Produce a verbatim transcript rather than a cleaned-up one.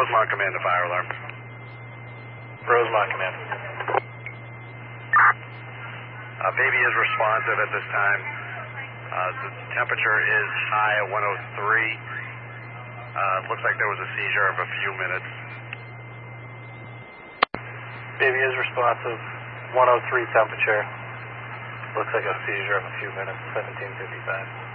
Rosemont Command to fire alarm. Rosemont Command. Uh, baby is responsive at this time. Uh, the temperature is high at one oh three. Uh, looks like there was a seizure of a few minutes. Baby is responsive, one oh three temperature. Looks like a seizure of a few minutes, seventeen fifty-five.